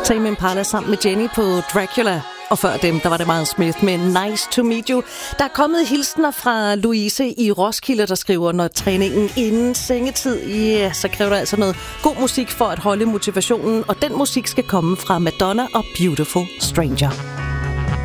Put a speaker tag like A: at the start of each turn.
A: Tame Impala sammen med Jenny på Dracula. Og før dem, der var det Miles Smith med Nice to Meet You. Der er kommet hilsner fra Louise i Roskilde, der skriver, når træningen inden sengetid, så kræver der altså noget god musik for at holde motivationen. Og den musik skal komme fra Madonna og Beautiful Stranger.